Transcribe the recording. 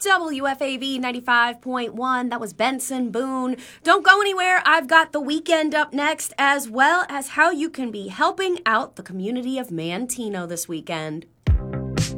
WFAV 95.1. That was Benson Boone. Don't go anywhere. I've got the weekend up next, as well as how you can be helping out the community of Manteno this weekend.